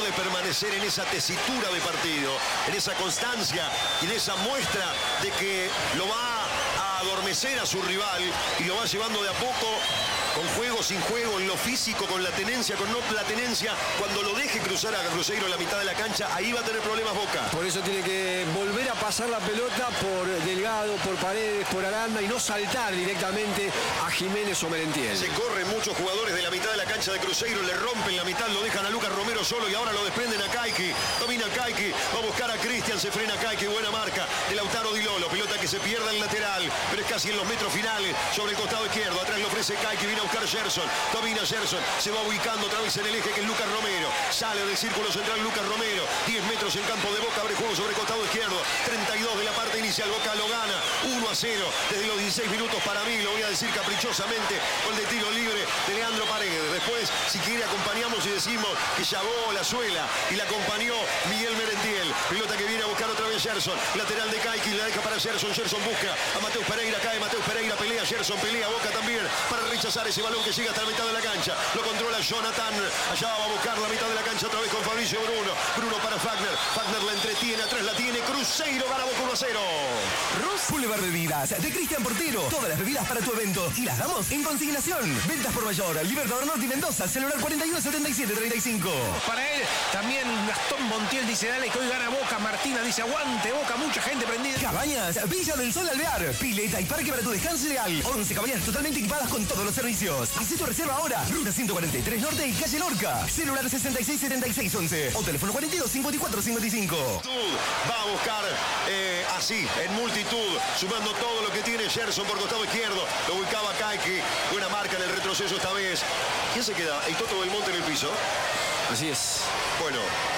de permanecer en esa tesitura de partido, en esa constancia y en esa muestra de que lo va a adormecer a su rival y lo va llevando de a poco, con juego, sin juego, en lo físico, con la tenencia, con no la tenencia. Cuando lo deje cruzar a Cruzeiro en la mitad de la cancha, ahí va a tener problemas Boca. Por eso tiene que volver a pasar la pelota por Delgado, por Paredes, por Aranda y no saltar directamente a Jiménez o Merentiel. Se corren muchos jugadores de la mitad de la cancha de Cruzeiro, le rompen la mitad, lo dejan a Lucas Romero solo y ahora lo desprenden a Caiki. Domina Caiki, va a buscar a Cristian, se frena Caiki, buena marca de Lautaro Di Lolo, pelota que se pierde en lateral, pero es casi en los metros finales, sobre el costado izquierdo, atrás le ofrece Caiki, viene a buscar Gerson, domina Gerson, se va ubicando otra vez en el eje que es Lucas Romero, sale del círculo central Lucas Romero, 10 metros en campo de Boca, abre juego sobre el costado izquierdo, 32 de la parte inicial, Boca lo gana, 1-0 desde los 16 minutos para mí, lo voy a decir caprichosamente, gol de tiro libre de Leandro Paredes. Después, si quiere, acompañamos y decimos que llavó la suela y la acompañó Miguel Merentiel, pelota que viene a buscar otra vez Gerson, lateral de Caiki, la deja para Gerson, Gerson busca a Mateus Pereira, cae Mateus Pereira, pelea Gerson, pelea Boca también para rechazar ese balón que llega hasta la mitad de la cancha, lo controla Jonathan, allá va a buscar la mitad de la cancha otra vez con Fabricio Bruno, Bruno para Fagner, Fagner la entretiene, atrás la tiene, Cruzeiro gana Boca 1-0. Boulevard Bebidas de Cristian Portero, todas las bebidas para tu evento y las damos en consignación. Ventas por mayor, Libertador Norte y Mendoza, celular 417735. Para él, también Gastón Montiel dice, dale que hoy gana Boca. Martina dice, aguante Boca, mucha gente prendida. Cabañas, Villa del Sol Alvear, pileta y parque para tu descanso ideal. 11 cabañas totalmente equipadas con todos los servicios. Haz tu reserva ahora, Ruta 143 Norte y Calle Lorca. Celular 667611 o teléfono 425455. Va a buscar así, en multitud, sumando todo lo que tiene Gerson por costado izquierdo. Lo ubicaba Caiki, buena marca en el retroceso esta vez. ¿Quién se queda? El Toto Belmonte en el piso. Así es. Bueno,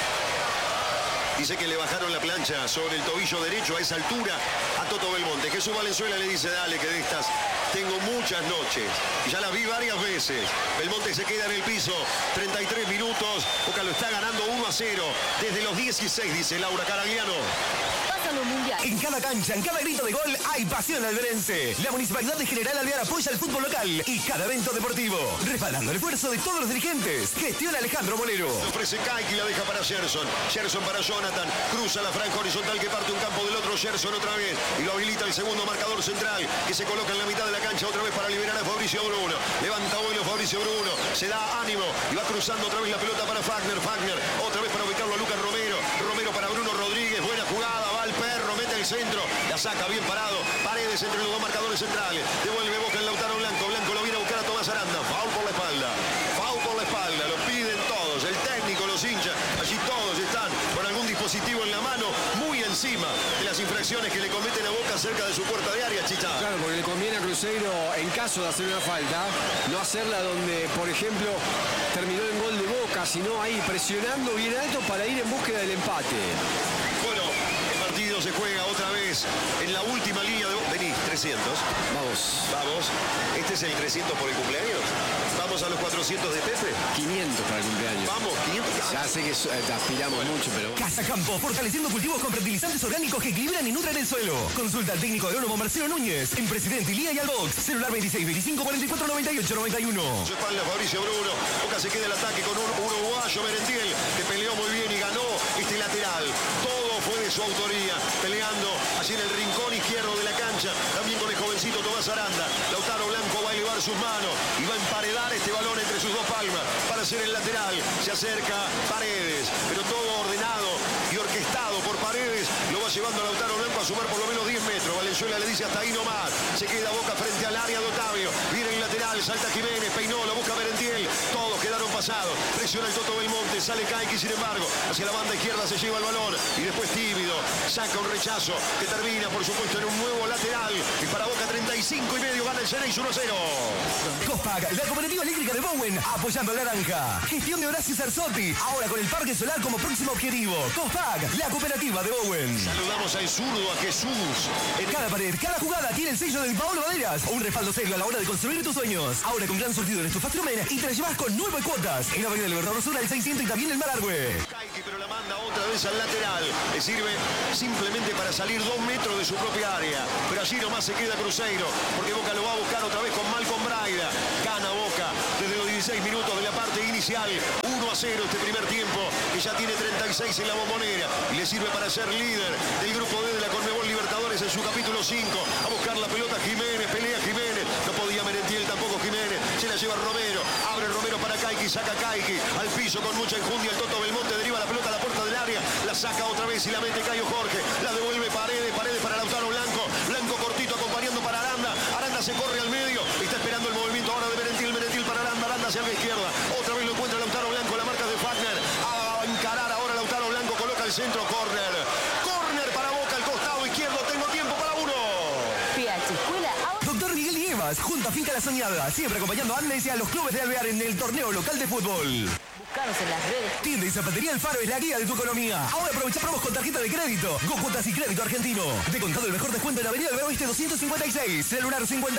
dice que le bajaron la plancha sobre el tobillo derecho a esa altura a Toto Belmonte. Jesús Valenzuela le dice, dale que de estas tengo muchas noches. Y ya las vi varias veces. Belmonte se queda en el piso, 33 minutos. Boca lo está ganando 1-0 desde los 16, dice Laura Caragliano. En cada cancha, en cada grito de gol, hay pasión alberense. La Municipalidad de General Alvear apoya el fútbol local y cada evento deportivo, respaldando el esfuerzo de todos los dirigentes. Gestiona Alejandro Molero. Ofrece Caiki, la deja para Gerson. Gerson para Jonathan. Cruza la franja horizontal que parte un campo del otro. Gerson otra vez. Y lo habilita el segundo marcador central que se coloca en la mitad de la cancha otra vez para liberar a Fabricio Bruno. Levanta vuelo Fabricio Bruno. Se da ánimo y va cruzando otra vez la pelota para Fagner. Fagner otra vez para ubicarlo a Lucas Romero. Romero para Bruno Rodríguez. Buena jugada. Va el perro. Mete el centro. La saca bien parado. Paredes entre los dos marcadores centrales. Devuelve Boca en Lautaro Blanco. Blanco lo viene a buscar a Tomás Aranda. Foul por la espalda. Foul por la espalda. Lo piden todos. El técnico, los hinchas. Allí todos están con algún dispositivo en la mano. Muy encima de las infracciones que le cometen a Boca cerca de su puerta de área, Chicha. Claro, porque le conviene a Cruzeiro, en caso de hacer una falta, no hacerla donde, por ejemplo, terminó en gol de Boca, sino ahí presionando bien alto para ir en búsqueda del empate. Bueno, el partido se juega otra vez en la última línea de... Vení, 300. Vamos. Vamos. ¿Este es el 300 por el cumpleaños? ¿Vamos a los 400 de Pepe? 500 para el cumpleaños. Vamos, 500. Ya sé que aspiramos mucho, pero... Casa Campo, fortaleciendo cultivos con fertilizantes orgánicos que equilibran y nutren el suelo. Consulta al técnico agrónomo Marcelo Núñez en Presidente Ilía y Albox. Celular 26 25 44 98 91. Su espalda Fabricio Bruno. Boca se queda el ataque con un uruguayo, Merentiel, que peleó muy bien y ganó este lateral. Todo fue de su autoría, peleando allí en el rincón izquierdo de la cancha, también con el jovencito Tomás Aranda. Lautaro Blanco va a elevar sus manos y va a emparedar este balón entre sus dos palmas para hacer el lateral. Se acerca Paredes, pero todo ordenado y orquestado por Paredes. Lo va llevando a Lautaro Blanco a sumar por lo menos 10 metros. Valenzuela le dice hasta ahí nomás. Se queda Boca frente al área de Otavio. Viene el lateral, salta Jiménez, peinó, lo busca Merentiel. Todos quedaron pasados. Presiona el Toto Belmonte, sale Caiki, sin embargo, hacia la banda izquierda se lleva el balón y después tímido, saca un rechazo que termina, por supuesto, en un nuevo lateral. Y para Boca 35 y medio, gana el Xeneiz 1-0. Cospag, la cooperativa eléctrica de Bowen, apoyando a la naranja. Gestión de Horacio Sarzotti, ahora con el parque solar como próximo objetivo. Cospag, la cooperativa de Bowen. Saludamos al zurdo, a Jesús. En cada pared, cada jugada tiene el sello del Paolo Maderas o un respaldo serio a la hora de construir tus sueños. Ahora con gran surtido en Estufastromen y te la llevas con 9 cuotas. En la Avenida Libertador Sur, el 600 y también el Malargüe. Caiki, pero la manda otra vez al lateral. Le sirve simplemente para salir 2 metros de su propia área. Pero allí nomás se queda Cruzeiro, porque Boca lo va a buscar otra vez con Malcom Braida. Gana Boca desde los 16 minutos de la parte inicial. 1-0 este primer tiempo, que ya tiene 36 en la Bombonera y le sirve para ser líder del grupo D de la Conmebol Libertadores en su capítulo 5. A buscar la pelota Jiménez, pelea Jiménez, no podía Merentiel, tampoco Jiménez, se la lleva Romero, abre Romero para Caiki, saca Caiki al piso con mucha enjundia, el Toto Belmonte deriva la pelota a la puerta del área, la saca otra vez y la mete Caio Jorge, la devuelve Paredes, Paredes para Lautaro Blanco, Blanco cortito acompañando para Aranda, Aranda se corre al medio, está esperando el movimiento ahora de Merentiel, Merentiel para Aranda, Aranda hacia la izquierda, otra vez lo encuentra Lautaro Blanco, la marca de Fagner, a encarar ahora Lautaro Blanco, coloca el centro, córner, córner para Boca, al costado izquierdo, tengo tiempo para uno. PH Escuela. Doctor Miguel Nievas, junto a Finca La Soñada, siempre acompañando a Andes y a los clubes de Alvear en el torneo local de fútbol. Buscaros en las redes. Tienda y zapatería El Faro es la guía de tu economía. Ahora aprovecha promos con tarjeta de crédito. Go Cuotas y Crédito Argentino. De contado el mejor descuento en Avenida Alvear Oeste 256. Celular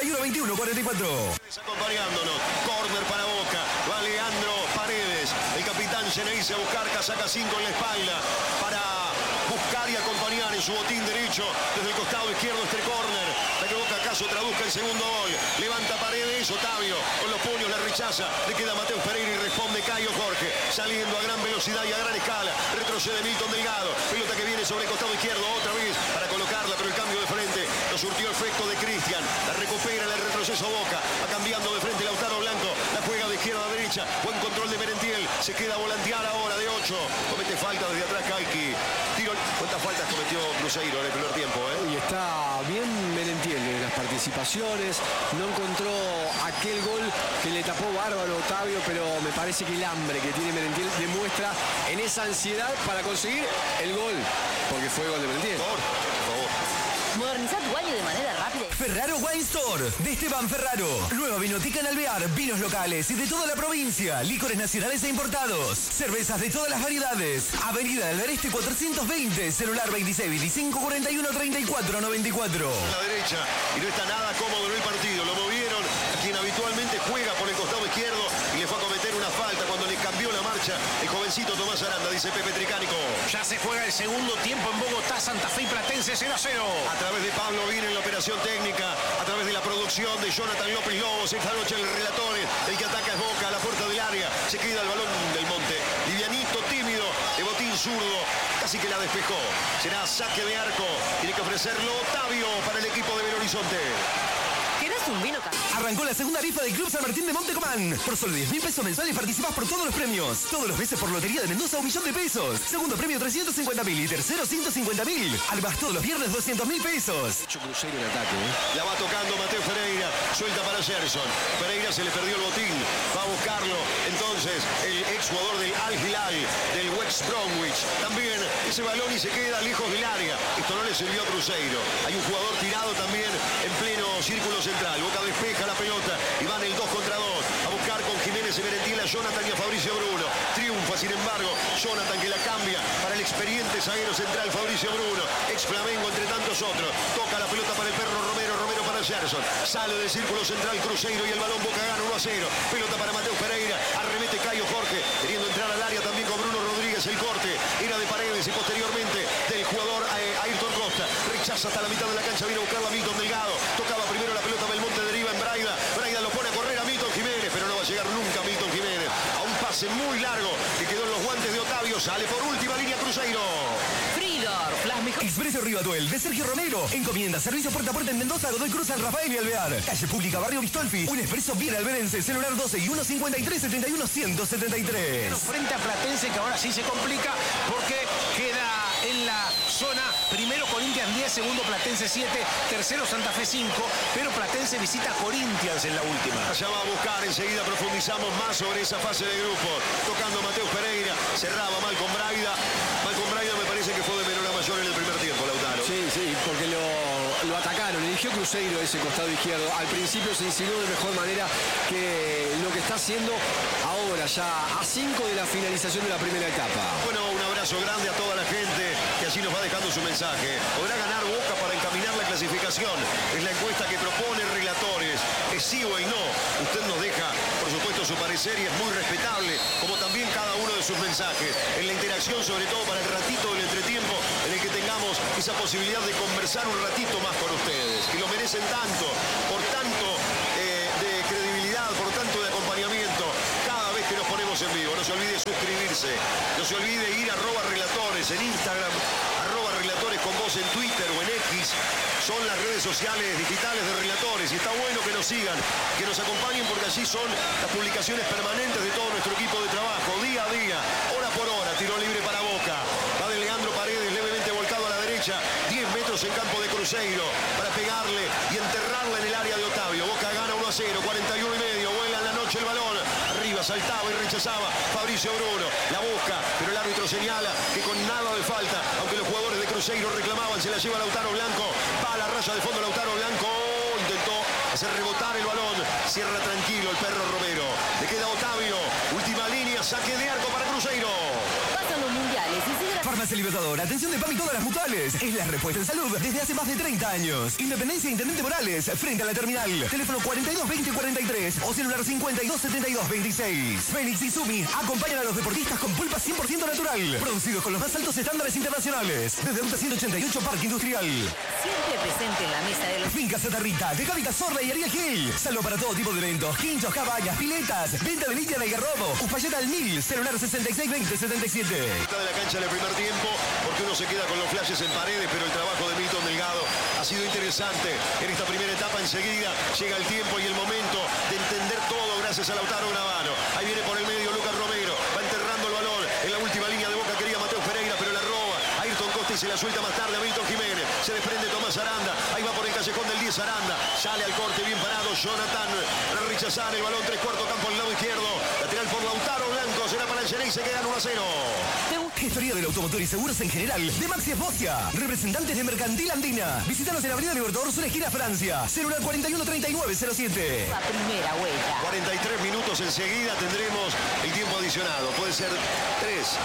512144. Acompañándonos. Córner para Boca. Va Leandro Paredes. El capitán Geneise Buscarca saca 5 en la espalda para buscar y acompañar en su botín derecho desde el costado izquierdo este córner. Para que Boca acaso traduzca el segundo gol. Levanta Paredes. Otavio con los puños la rechaza. Le queda Mateus Pereira y responde Caio Jorge. Saliendo a gran velocidad y a gran escala. Retrocede Milton Delgado. Pelota que viene sobre el costado izquierdo otra vez para colocarla, pero el cambio de frente lo surtió efecto de Cristian. La recupera en el retroceso Boca. Va cambiando de frente Lautaro Blanco. La juega de izquierda a derecha. Buen control de Merentiel. Se queda a volantear ahora de 8. Comete falta desde atrás Caiki. Tiro. ¿Cuántas faltas cometió Cruzeiro en el primer tiempo? Y está bien Merentiel en las participaciones. No encontró aquel gol que le tapó bárbaro Otavio, pero me parece que el hambre que tiene Merentiel demuestra en esa ansiedad para conseguir el gol, porque fue gol de Merentiel. Por favor. Modernizar tu baño de manera rápida. Ferraro Wine Store, de Esteban Ferraro. Nueva vinoteca en Alvear, vinos locales y de toda la provincia, licores nacionales e importados, cervezas de todas las variedades. Avenida del Este 420, celular 2625 41 34 94. A la derecha y no está nada cómodo en el partido. Lo movieron a quien habitualmente juega por el costado izquierdo y le fue a cometer una falta cuando le cambió la marcha el jovencito Tomás Aranda, dice Pepe Tricánico. Ya se juega el segundo tiempo en Bogotá, Santa Fe y Platense 0-0. A través de Pablo Vina en la operación técnica, a través de la producción de Jonathan López Lobos, esta noche el relator, el que ataca es Boca a la puerta del área, se queda el balón del Monte, livianito, tímido, de botín zurdo, casi que la despejó, será saque de arco, tiene que ofrecerlo Otavio para el equipo de Belo Horizonte. ¿Querés un vino? Arrancó la segunda rifa del Club San Martín de Montecomán. Por solo 10.000 pesos mensuales participás por todos los premios. Todos los meses por Lotería de Mendoza, 1.000.000 pesos. Segundo premio 350.000 y tercero 150.000. Además todos los viernes 200.000 pesos. Cruzeiro en ataque. La va tocando Mateo Pereira, suelta para Gerson. Pereira se le perdió el botín, va a buscarlo. Entonces el exjugador del Al Hilal, del West Bromwich. También ese balón y se queda lejos del área. Esto no le sirvió a Cruzeiro. Hay un jugador tirado también en pleno círculo central. Boca despeja la pelota y van el 2 contra 2. A buscar con Jiménez y Merentiel a Jonathan y a Fabricio Bruno. Triunfa, sin embargo, Jonathan que la cambia para el experiente zaguero central Fabricio Bruno. Ex Flamengo entre tantos otros. Toca la pelota para el perro Romero, Romero para Gerson. Sale del círculo central Cruzeiro y el balón Boca gana 1-0. Pelota para Mateo Pereira. Arremete Caio Jorge. Queriendo entrar al área también con Bruno Rodríguez. El corte era de Paredes y posteriormente del jugador Ayrton Costa. Rechaza hasta la mitad de la cancha. Viene a buscarla Milton Delgado. Tocaba primero la pelota Belmonte, deriva en Braida. Braida lo pone a correr a Milton Jiménez, pero no va a llegar nunca Milton Jiménez. A un pase muy largo que quedó en los guantes de Otavio. Sale por última línea Cruzeiro. Freedorf, las mejores. Expreso Rivatuel, de Sergio Romero. Encomienda, servicio puerta a puerta en Mendoza, Godoy Cruz, San Rafael y Alvear. Calle Pública, Barrio Vistolfi. Un expreso bien alverense. Celular 12 y 153 71 173. Frente a Platense, que ahora sí se complica porque queda en la zona primero Corinthians 10, segundo Platense 7, tercero Santa Fe 5, pero Platense visita a Corinthians en la última. Allá va a buscar, enseguida profundizamos más sobre esa fase de grupo. Tocando Mateo Pereira, cerraba Malcom Braida. Malcom Braida me parece que fue de menor a mayor en el primer tiempo, Lautaro. Sí, porque lo atacaron, eligió Cruzeiro ese costado izquierdo. Al principio se insinuó de mejor manera que lo que está haciendo ahora, ya a 5 de la finalización de la primera etapa. Bueno, un abrazo grande a toda la gente que allí nos va dejando su mensaje. ¿Podrá ganar Boca para encaminar la clasificación? Es la encuesta que propone Relatores. Es sí o es no. Usted nos deja, por supuesto, su parecer y es muy respetable, como también cada uno de sus mensajes. En la interacción, sobre todo para el ratito del entretiempo, en el que tengamos esa posibilidad de conversar un ratito más con ustedes, que lo merecen tanto, por tanto de credibilidad, por tanto de acompañamiento. estamos en vivo. No se olvide suscribirse. No se olvide ir a @relatores en Instagram, @relatores con vos en Twitter o en X. Son las redes sociales digitales de Relatores y está bueno que nos sigan, que nos acompañen porque allí son las publicaciones permanentes de todo nuestro equipo de trabajo, día a día, hora por hora. Tiro libre para Boca. Va de Leandro Paredes levemente volcado a la derecha, 10 metros en campo de Cruzeiro para pegarle y enterrarla en el área de Otavio. Boca gana 1-0, 41 y medio, vuela en la noche el balón. Arriba saltaba y rechazaba Fabricio Bruno. La busca, pero el árbitro señala que con nada de falta, aunque los jugadores de Cruzeiro reclamaban, se la lleva Lautaro Blanco. Va a la raya de fondo Lautaro Blanco. Intentó hacer rebotar el balón. Cierra tranquilo el perro Romero. Le queda Otavio. Última línea, saque de arco para Cruzeiro. Pasan los mundiales y sigue la... Farmacia Libertador, atención de PAMI todas las mutuales. Es la respuesta en salud desde hace más de 30 años. Independencia Intendente Morales, frente a la terminal. Teléfono 42 20 43 o celular 52 72 26. Fénix y Sumi acompañan a los deportistas con pulpa 100% natural. Producidos con los más altos estándares internacionales. Desde Ruta 188 Parque Industrial. Siempre presente en la mesa de los... Finca Santa Rita, de Cavita Sorda y Ariel Gil. Salvo para todo tipo de eventos, quinchos, cabañas, piletas. Venta de lidia de Algarrobo. Uspalleta al 1000, celular 66 20 77. Está de la cancha en el primer tiempo porque uno se queda con los flashes en Paredes, pero el trabajo de Milton Delgado ha sido interesante en esta primera etapa. Enseguida llega el tiempo y el momento de entender todo gracias a Lautaro Gravano. Ahí viene por el medio Lucas Romero, va enterrando el balón en la última línea de Boca. Quería Mateo Pereira, pero la roba Ayrton Costa y se la suelta más tarde a Milton Jiménez. Se desprende Tomás Aranda, ahí va por el callejón del 10 Aranda, sale al corte, bien parado Jonathan para rechazar el balón, 3/4 campo al lado izquierdo, lateral por Lautaro Blanco, será para el Gené y se quedan 1-0. Gestoría del automotor y seguros en general de Maxi Esposia. Representantes de Mercantil Andina. Visítanos en la avenida Libertador Sur, esquina Francia. Celular 41 39 07. La primera vuelta. 43 minutos enseguida tendremos el tiempo adicionado. Puede ser 3, 2,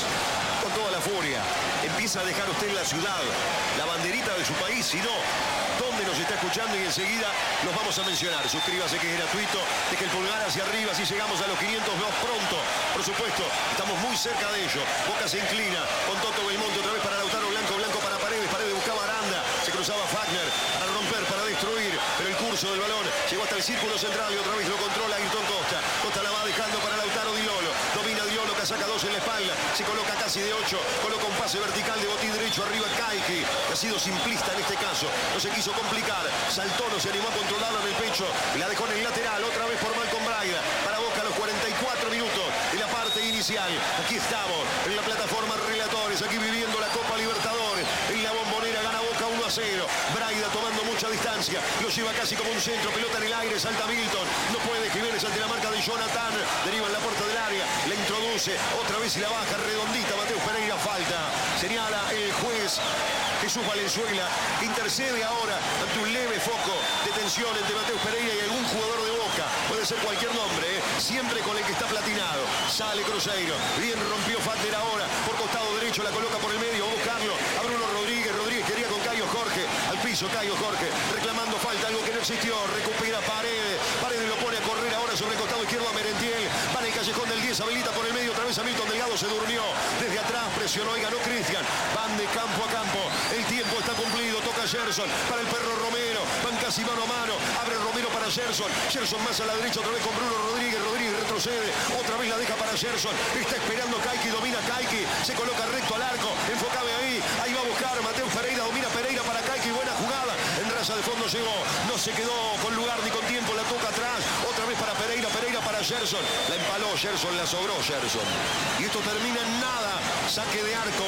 con toda la furia. Empieza a dejar usted la ciudad, la banderita de su país, si no, ¿dónde nos está escuchando? Y enseguida los vamos a mencionar. Suscríbase que es gratuito, deje el pulgar hacia arriba, si llegamos a los 500 más pronto. Por supuesto, estamos muy cerca de ello. Boca se inclina con Toto Belmonte, otra vez para Lautaro Blanco, Blanco para Paredes, Paredes buscaba Aranda, se cruzaba Fagner para romper, para destruir, pero el curso del balón llegó hasta el círculo central y otra vez lo controla Ayrton Costa. Costa la va dejando para Lautaro Di Lolo, domina Di Lolo, casaca 2 en la espalda, se coloca casi de 8, coloca un pase vertical de botín derecho arriba Caiki, que ha sido simplista en este caso, no se quiso complicar, saltó, no se animó a controlarlo en el pecho y la dejó en el lateral, otra vez por Malcolm Braida, para Boca a los 44 minutos de la parte inicial. Aquí estamos en la plataforma Relatores, aquí viviendo la Copa Libertadores, en la Bombonera gana Boca 1-0, Braida tomando mucha distancia, lo lleva casi como un centro, pelota en el aire, salta Milton, no puede Jiménez ante la marca de Jonathan, deriva en la puerta del área, la introduce, otra vez y la baja redondita, Mateo Pereira, falta, señala el juez Jesús Valenzuela, que intercede ahora ante un leve foco de tensión entre Mateo Pereira y algún jugador de Boca, puede ser cualquier nombre, siempre con el que está platinado, sale Cruzeiro, bien rompió Fagner ahora, por costado derecho la coloca por el medio, va a buscarlo, a Bruno Rodríguez, Rodríguez quería con Caio Jorge, al piso Caio Jorge, reclamando falta, algo que no existió, recupera Paredes, Paredes lo pone a correr ahora sobre el costado izquierdo a Merentiel, va en el callejón del 10, habilita por el medio, otra vez a Milton Delgado, se durmió, desde atrás presionó y ganó Cristian, van de campo a campo, el tiempo está cumplido, toca Gerson, para el perro Romero, van casi mano a mano, abre Romero para Gerson, Gerson más a la derecha, otra vez con Bruno Rodríguez, Rodríguez retrocede, otra vez la deja para Gerson, está esperando Caiki, domina Caiki, se coloca recto al arco, enfocame ahí va a buscar Mateo Pereira, domina Pereira para Caiki, buena jugada, en raya de fondo llegó, no se quedó con lugar ni con tiempo, la toca atrás, otra vez para Pereira, Pereira para Gerson, la empaló Gerson, la sobró Gerson, y esto termina en nada, saque de arco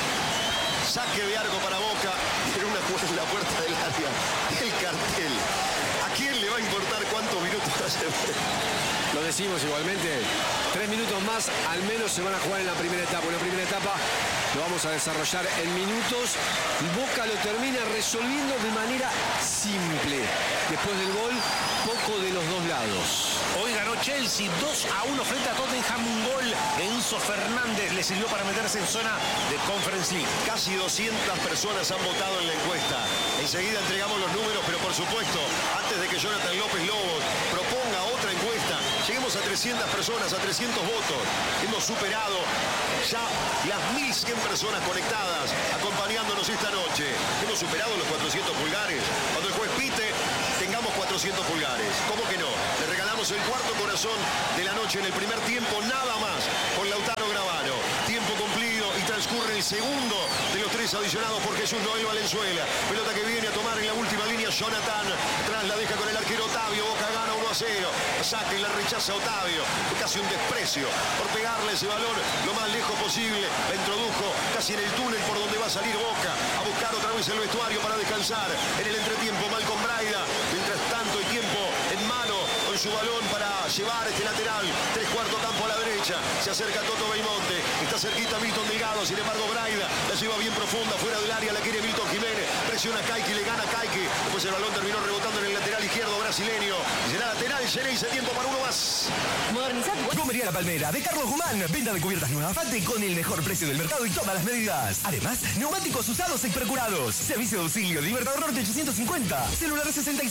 para Boca, pero una jugada en la puerta del área, el cartel, ¿a quién le va a importar cuántos minutos hace? Lo decimos igualmente, 3 minutos más al menos se van a jugar en la primera etapa. Una primera etapa lo vamos a desarrollar en minutos. Boca lo termina resolviendo de manera simple. Después del gol, poco de los dos lados. Hoy ganó Chelsea 2-1 frente a Tottenham, un gol de Enzo Fernández le sirvió para meterse en zona de Conference League. Casi 200 personas han votado en la encuesta. Enseguida entregamos los números, pero por supuesto, antes de que Jonathan López Lobos proponga otra encuesta, lleguemos a 300 personas, a 300 votos. Hemos superado ya las 1.100 personas conectadas acompañándonos esta noche. Hemos superado los 400 pulgares. Cuando el juez pite, tengamos 400 pulgares. ¿Cómo que no? Le regalamos minutos, el cuarto corazón de la noche en el primer tiempo, nada más con Lautaro Gravano. Tiempo cumplido y transcurre el segundo de los 3 adicionados por Jesús Noel Valenzuela. Pelota que viene a tomar en la última línea Jonathan. Atrás la deja con el arquero Otavio. Boca gana 1-0. Saca y la rechaza Otavio. Casi un desprecio por pegarle ese balón lo más lejos posible. La introdujo casi en el túnel por donde va a salir Boca. A buscar otra vez el vestuario para descansar. En el entretiempo Malcom Braida. Mientras tanto el tiempo en mano con su balón para llevar este lateral. 3/4 campo a la derecha. Se acerca Toto Belmonte. Está cerquita Milton Delgado. Sin embargo Braida la lleva bien profunda. Fuera del área la quiere Milton Jiménez. Presiona a Caiki. Le gana Caiki. Después el balón terminó rebotando en el lateral izquierdo brasileño. Y será lateral. Geneise. Tiempo para uno más. Modernizar tu... Comería La Palmera de Carlos Guzmán. Venta de cubiertas nuevas Fante con el mejor precio del mercado y todas las medidas. Además, neumáticos usados y percurados. Servicio de auxilio Libertador Norte 850. Celular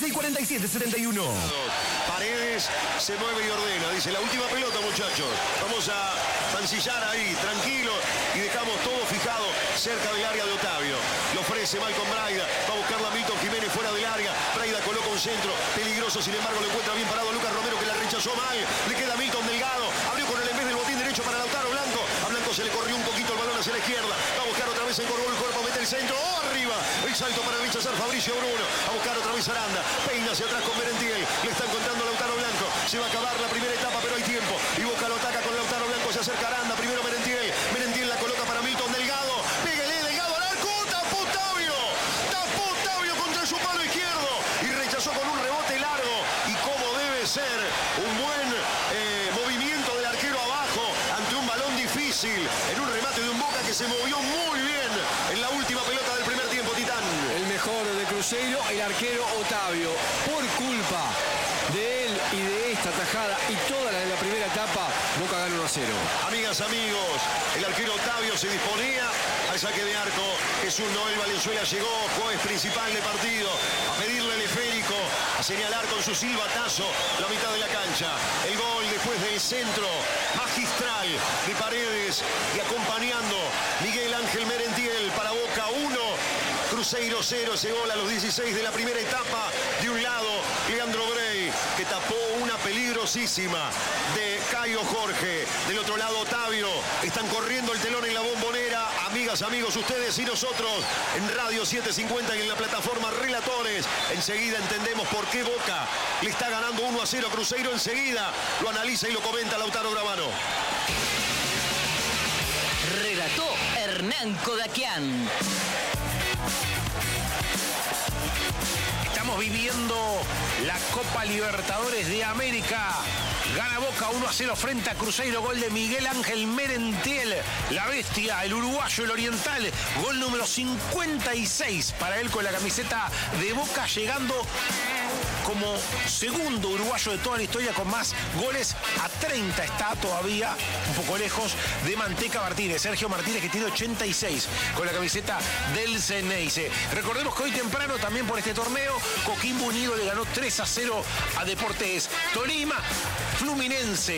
664771. Paredes se mueve y ordena. Dice, la última pelota, muchachos. Vamos a mancillar ahí, tranquilo. Y dejamos todo fijado cerca del área de Otavio. Lo ofrece Malcom Braida. Va a buscarla Milton Jiménez fuera del área. Braida coloca un centro peligroso. Sin embargo, lo encuentra bien parado Lucas Romero, que la rechazó mal. Le queda Milton Delgado. Abrió con el en vez del botín derecho para Lautaro Blanco. A Blanco se le corrió un poquito el balón hacia la izquierda. Va a buscar otra vez el cuerpo, mete el centro. ¡Oh, arriba! El salto para rechazar Fabricio Bruno. A buscar otra vez Aranda. Peina hacia atrás con Merentiel. Le está encontrando a Lautaro Blanco. Se va a acabar la primera etapa, pero hay tiempo. Y Boca lo ataca con Lautaro Blanco. Se acerca Aranda. Primero Merentiel. Merentiel la coloca para Milton Delgado. Pégale Delgado al arco. Tapó Otavio. Tapó Otavio contra su palo izquierdo. Y rechazó con un rebote largo. Y como debe ser, un buen movimiento del arquero abajo ante un balón difícil. En un remate de un Boca que se movió muy bien en la última pelota del primer tiempo, Titán. El mejor de Cruzeiro, el arquero Otavio. Por culpa de él y de esta tajada y toda la de la primera etapa, Boca gana 1-0. Amigas, amigos, el arquero Otavio se disponía al saque de arco. Jesús Noel Valenzuela llegó, juez principal de partido, a pedirle el esférico, a señalar con su silbatazo la mitad de la cancha. El gol después del centro magistral de Paredes y acompañando Miguel Ángel Merentiel para Boca 1. Cruzeiro 0, ese gol a los 16 de la primera etapa. De un lado, Leandro Brey, que tapó una peligrosísima de Caio Jorge. Del otro lado, Otavio. Están corriendo el telón en la Bombonera. Amigas, amigos, ustedes y nosotros en Radio 750 y en la plataforma Relatores. Enseguida entendemos por qué Boca le está ganando 1-0 a Cruzeiro. Enseguida lo analiza y lo comenta Lautaro Gravano. Relató Hernán Kodakian. Estamos viviendo la Copa Libertadores de América. Gana Boca 1-0 frente a Cruzeiro. Gol de Miguel Ángel Merentiel. La bestia, el uruguayo, el oriental. Gol número 56 para él con la camiseta de Boca, llegando como segundo uruguayo de toda la historia con más goles. A 30 está todavía, un poco lejos, de Manteca Martínez. Sergio Martínez, que tiene 86 con la camiseta del Ceneice. Recordemos que hoy temprano también por este torneo, Coquimbo Unido le ganó 3-0 a Deportes Tolima. Fluminense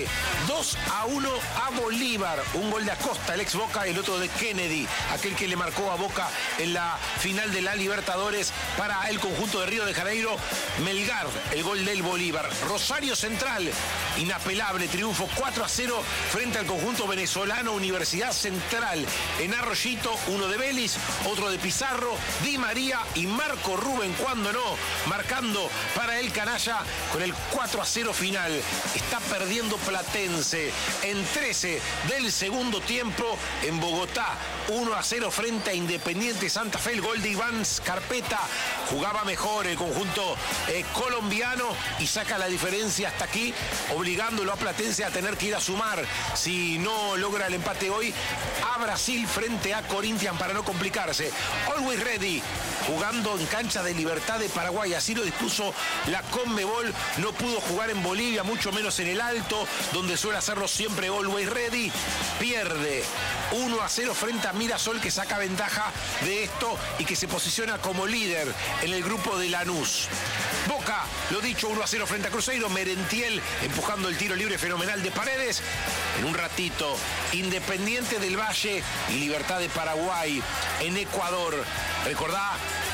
2-1 a Bolívar. Un gol de Acosta, el ex Boca, el otro de Kennedy, aquel que le marcó a Boca en la final de la Libertadores para el conjunto de Río de Janeiro. Melgar, el gol del Bolívar. Rosario Central, inapelable triunfo 4-0 frente al conjunto venezolano Universidad Central. En Arroyito, uno de Vélez, otro de Pizarro, Di María y Marco Rubén, cuando no, marcando para el canalla con el 4-0 final. Está perdiendo Platense en 13 del segundo tiempo en Bogotá. 1-0 frente a Independiente Santa Fe. El gol de Iván Scarpeta. Jugaba mejor el conjunto colombiano y saca la diferencia hasta aquí, obligándolo a Platense a tener que ir a sumar, si no logra el empate hoy, a Brasil frente a Corinthians para no complicarse. Always Ready, jugando en cancha de Libertad de Paraguay. Así lo dispuso la Conmebol. No pudo jugar en Bolivia, mucho menos en el Alto, donde suele hacerlo siempre Always Ready. Pierde 1-0 frente a Mirasol, que saca ventaja de esto y que se posiciona como líder en el grupo de Lanús. Boca, lo dicho, 1-0 frente a Cruzeiro. Merentiel empujando el tiro libre fenomenal de Paredes. En un ratito, Independiente del Valle y Libertad de Paraguay en Ecuador. Recordá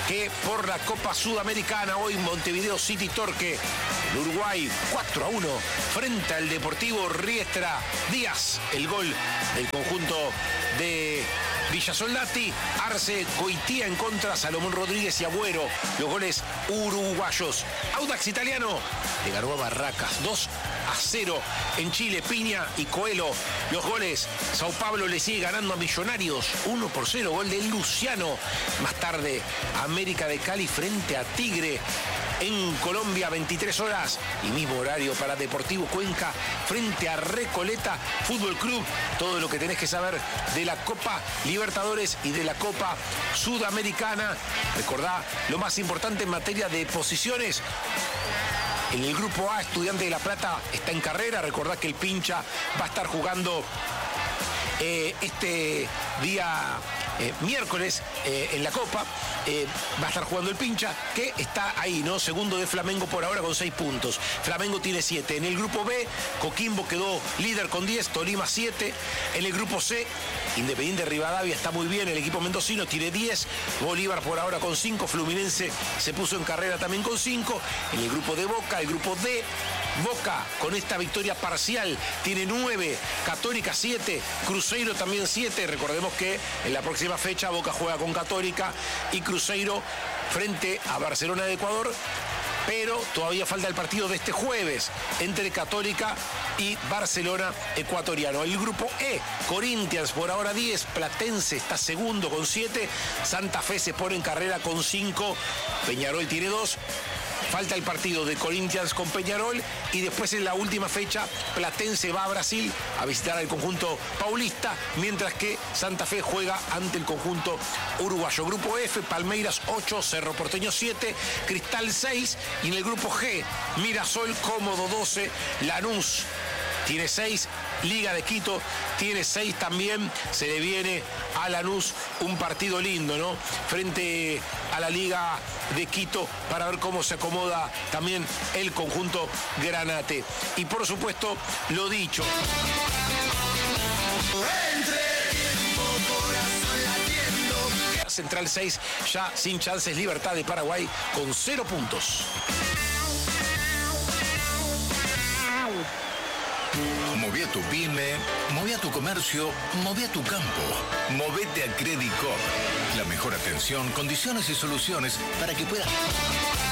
que por la Copa Sudamericana, hoy Montevideo City Torque, el Uruguay 4-1 frente al Deportivo Riestra Díaz. El gol del conjunto de Villa Soldati, Arce, Coitía en contra, Salomón Rodríguez y Agüero, los goles uruguayos. Audax Italiano le ganó a Barracas 2-0 en Chile, Piña y Coelho, los goles. Sao Paulo le sigue ganando a Millonarios 1-0, gol de Luciano. Más tarde, América de Cali frente a Tigre. En Colombia, 23 horas y mismo horario para Deportivo Cuenca frente a Recoleta Fútbol Club. Todo lo que tenés que saber de la Copa Libertadores y de la Copa Sudamericana. Recordá lo más importante en materia de posiciones. En el grupo A, Estudiante de La Plata está en carrera. Recordá que el Pincha va a estar jugando este día miércoles en la Copa. Va a estar jugando el Pincha, que está ahí, ¿no? Segundo de Flamengo por ahora con 6 puntos. Flamengo tiene 7. En el grupo B, Coquimbo quedó líder con 10, Tolima 7. En el grupo C, Independiente Rivadavia está muy bien, el equipo mendocino tiene 10. Bolívar por ahora con 5. Fluminense se puso en carrera también con 5. En el grupo de Boca, el grupo D, Boca con esta victoria parcial tiene 9, Católica 7, Cruzeiro también 7. Recordemos que en la próxima fecha Boca juega con Católica y Cruzeiro frente a Barcelona de Ecuador, pero todavía falta el partido de este jueves entre Católica y Barcelona ecuatoriano. El grupo E, Corinthians por ahora 10, Platense está segundo con 7, Santa Fe se pone en carrera con 5, Peñarol tiene 2. Falta el partido de Corinthians con Peñarol y después en la última fecha Platense va a Brasil a visitar al conjunto paulista, mientras que Santa Fe juega ante el conjunto uruguayo. Grupo F, Palmeiras 8, Cerro Porteño 7, Cristal 6 y en el grupo G, Mirasol cómodo 12, Lanús tiene 6, Liga de Quito tiene 6 también. Se le viene a Lanús un partido lindo, ¿no? Frente a la Liga de Quito para ver cómo se acomoda también el conjunto granate. Y por supuesto, lo dicho. Central 6 ya sin chances, Libertad de Paraguay con 0 puntos. Moví a tu pyme, moví a tu comercio, moví a tu campo. Movete a Credit Corp. La mejor atención, condiciones y soluciones para que puedas